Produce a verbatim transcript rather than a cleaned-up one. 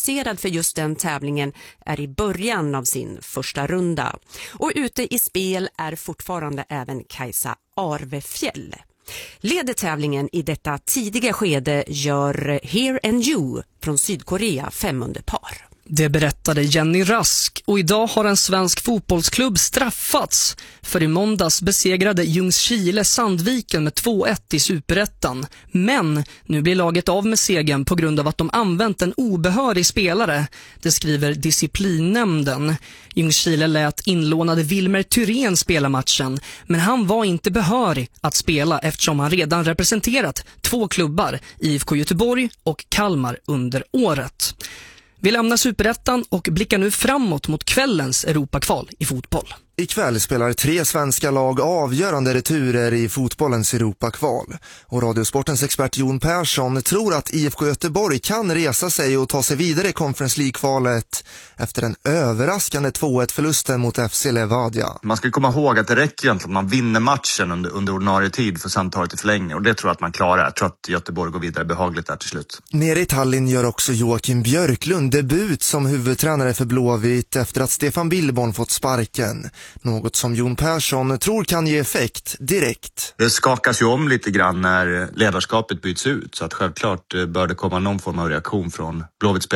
kvalificerad för just den tävlingen är i början av sin första runda. Och ute i spel är fortfarande även Kajsa Arvefjäll. Leder tävlingen i detta tidiga skede gör Here and You från Sydkorea fem under par. Det berättade Jenny Rask, och idag har en svensk fotbollsklubb straffats, för i måndags besegrade Ljungskile Sandviken med två ett i Superettan. Men nu blir laget av med segern på grund av att de använt en obehörig spelare. Det skriver disciplinnämnden. Ljungskile lät inlånade Wilmer Thyrén spela matchen, men han var inte behörig att spela eftersom han redan representerat två klubbar, I F K Göteborg och Kalmar, under året. Vi lämnar Superettan och blickar nu framåt mot kvällens Europakval i fotboll. Ikväll spelar tre svenska lag avgörande returer i fotbollens Europakval. Och Radiosportens expert Jon Persson tror att I F K Göteborg kan resa sig och ta sig vidare i Conference League-kvalet efter en överraskande två ett-förlusten mot F C Levadia. Man ska komma ihåg att det räcker egentligen att man vinner matchen under, under ordinarie tid för samtalet i förlängning. Och det tror jag att man klarar. Jag tror att Göteborg går vidare behagligt där till slut. Nere i Tallinn gör också Joakim Björklund debut som huvudtränare för Blåvitt efter att Stefan Billborn fått sparken. Något som Jon Persson tror kan ge effekt direkt. Det skakas ju om lite grann när ledarskapet byts ut, så att självklart bör det komma någon form av reaktion från Blåvitts